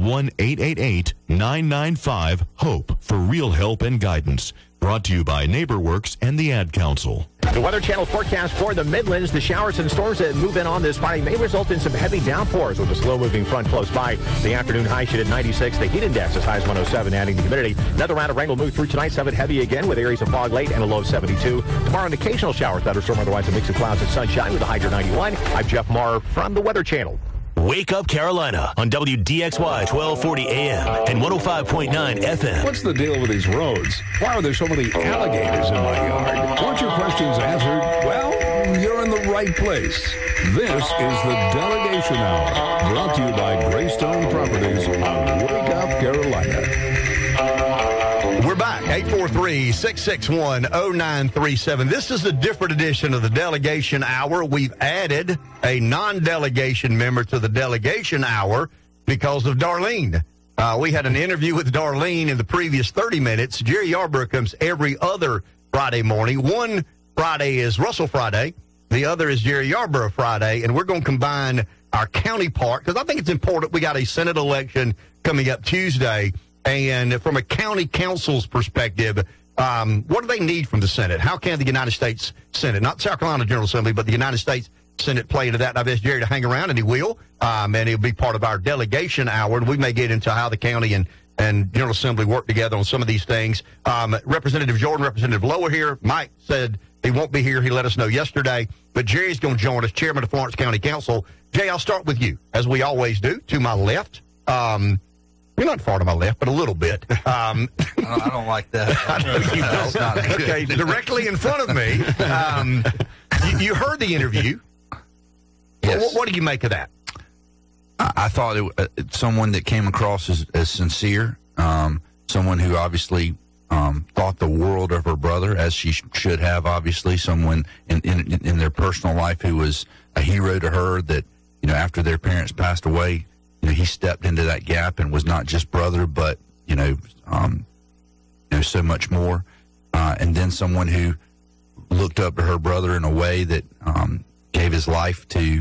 1-888-995-HOPE for real help and guidance. Brought to you by NeighborWorks and the Ad Council. The Weather Channel forecast for the Midlands. The showers and storms that move in on this Friday may result in some heavy downpours with a slow-moving front close by. The afternoon high should at 96. The heat index as high as 107, adding the humidity. Another round of rain will move through tonight, 7 heavy again with areas of fog late and a low of 72. Tomorrow, an occasional shower, thunderstorm, otherwise a mix of clouds and sunshine with a high of 91. I'm Jeff Maher from the Weather Channel. Wake Up Carolina on WDXY 1240 AM and 105.9 FM. What's the deal with these roads? Why are there so many alligators in my yard? Want your questions answered? Well, you're in the right place. This is the Delegation Hour, brought to you by Greystone Properties on Wake Up Carolina. We're back 843-661-0937. This is a different edition of the Delegation Hour. We've added a non-delegation member to the Delegation Hour because of Darlene. We had an interview with Darlene in the previous 30 minutes. Jerry Yarborough comes every other Friday morning. One Friday is Russell Friday. The other is Jerry Yarborough Friday. And we're going to combine our county part because I think it's important. We got a Senate election coming up Tuesday. And from a county council's perspective, what do they need from the Senate? How can the United States Senate, not South Carolina General Assembly, but the United States Senate play into that? And I've asked Jerry to hang around, and he will. And he'll be part of our delegation hour. And we may get into how the county and General Assembly work together on some of these things. Representative Jordan, Representative Lower here. Mike said he won't be here. He let us know yesterday. But Jerry's going to join us, Chairman of Florence County Council. Jay, I'll start with you, as we always do, to my left. You're not far to my left, but a little bit. I don't like that. I know you don't. Okay, directly in front of me. You heard the interview. Yes. What do you make of that? I thought someone that came across as sincere, someone who obviously thought the world of her brother, as she should have, obviously, someone in their personal life who was a hero to her that, after their parents passed away, he stepped into that gap and was not just brother, but, so much more. And then someone who looked up to her brother in a way that gave his life to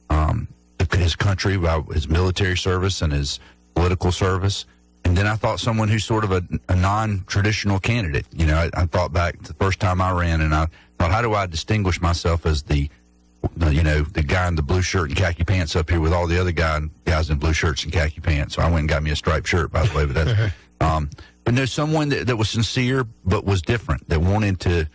his country by his military service and his political service. And then I thought someone who's sort of a non-traditional candidate. I thought back to the first time I ran, and I thought, how do I distinguish myself as the guy in the blue shirt and khaki pants up here with all the other guys in blue shirts and khaki pants. So I went and got me a striped shirt, by the way. But that's, but no, someone that was sincere but was different, that wanted to,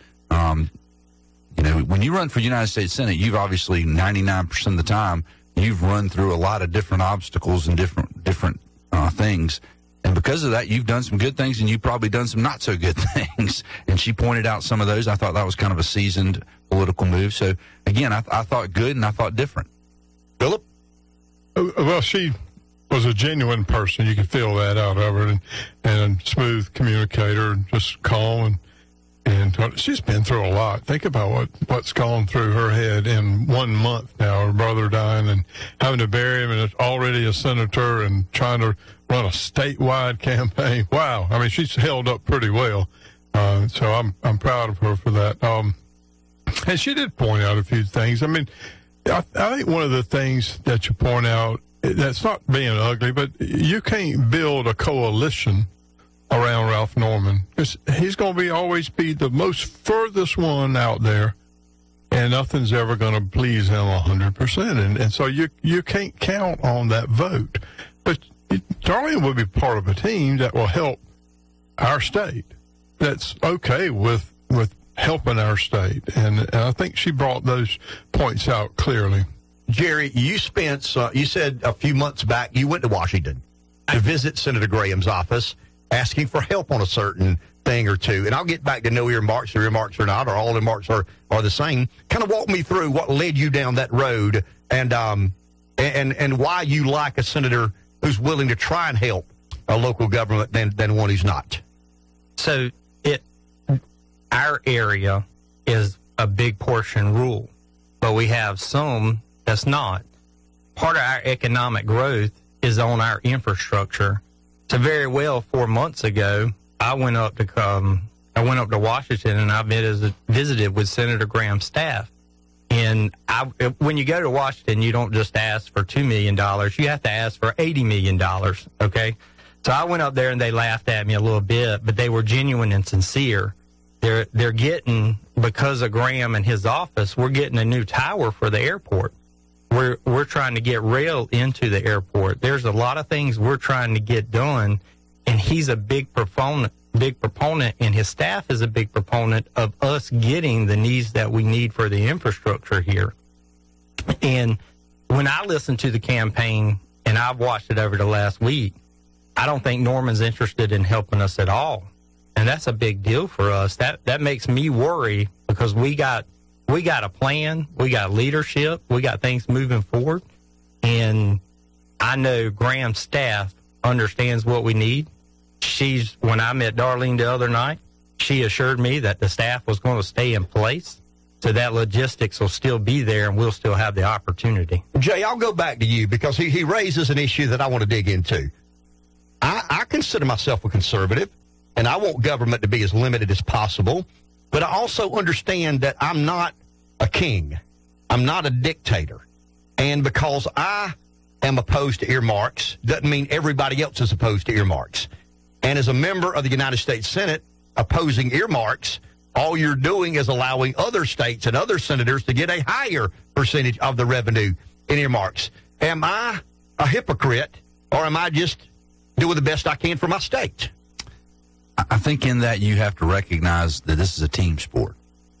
when you run for United States Senate, you've obviously 99% of the time you've run through a lot of different obstacles and different things. And because of that, you've done some good things, and you've probably done some not so good things. And she pointed out some of those. I thought that was kind of a seasoned political move. So, again, I thought good, and I thought different. Philip? Well, she was a genuine person. You could feel that out of her, and a smooth communicator, and just calm. And she's been through a lot. Think about what's gone through her head in 1 month now. Her brother dying and having to bury him, and it's already a senator and trying to run a statewide campaign. Wow. I mean, she's held up pretty well. So I'm proud of her for that. And she did point out a few things. I mean, I think one of the things that you point out, that's not being ugly, but you can't build a coalition around Ralph Norman. He's going to always be the most furthest one out there, and nothing's ever going to please him 100%. And so you can't count on that vote. But Darlene will be part of a team that will help our state. That's okay with helping our state. And I think she brought those points out clearly. Jerry, you said a few months back you went to Washington to visit Senator Graham's office, asking for help on a certain thing or two. And I'll get back to no earmarks or earmarks or not, or all earmarks are the same. Kind of walk me through what led you down that road and why you like a senator who's willing to try and help a local government than one who's not. So our area is a big portion rural, but we have some that's not. Part of our economic growth is on our infrastructure. So very well, 4 months ago, I went up to Washington, and I visited with Senator Graham's staff. And when you go to Washington, you don't just ask for $2 million. You have to ask for $80 million, okay? So I went up there, and they laughed at me a little bit, but they were genuine and sincere. They're getting, because of Graham and his office, we're getting a new tower for the airport. We're trying to get rail into the airport. There's a lot of things we're trying to get done, and he's a big proponent, and his staff is a big proponent of us getting the needs that we need for the infrastructure here. And when I listen to the campaign, and I've watched it over the last week, I don't think Norman's interested in helping us at all. And that's a big deal for us. That makes me worry, because we got a plan, we got leadership, we got things moving forward. And I know Graham's staff understands what we need. When I met Darlene the other night, she assured me that the staff was going to stay in place, so that logistics will still be there and we'll still have the opportunity. Jay, I'll go back to you because he raises an issue that I want to dig into. I consider myself a conservative, and I want government to be as limited as possible, but I also understand that I'm not a king. I'm not a dictator. And because I am opposed to earmarks doesn't mean everybody else is opposed to earmarks. And as a member of the United States Senate opposing earmarks, all you're doing is allowing other states and other senators to get a higher percentage of the revenue in earmarks. Am I a hypocrite, or am I just doing the best I can for my state? I think in that you have to recognize that this is a team sport.